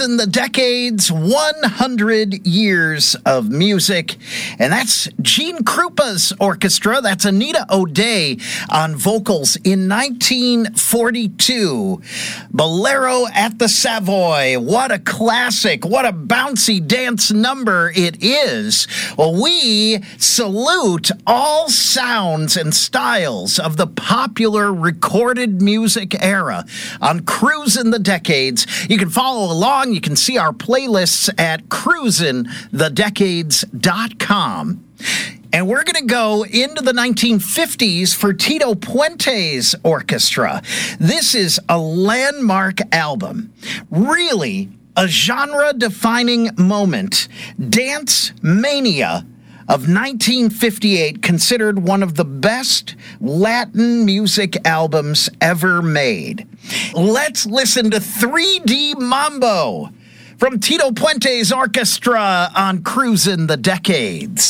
Cruising the Decades, 100 years of music. And that's Gene Krupa's orchestra. That's Anita O'Day on vocals in 1942. Bolero at the Savoy. What a classic. What a bouncy dance number it is. Well, we salute all sounds and styles of the popular recorded music era on Cruising the Decades. You can follow along. You can see our playlists at cruisinthedecades.com. And we're going to go into the 1950s for Tito Puente's orchestra. This is a landmark album. Really a genre-defining moment. Dance Mania of 1958, considered one of the best Latin music albums ever made. Let's listen to 3D Mambo from Tito Puente's orchestra on Cruising the Decades.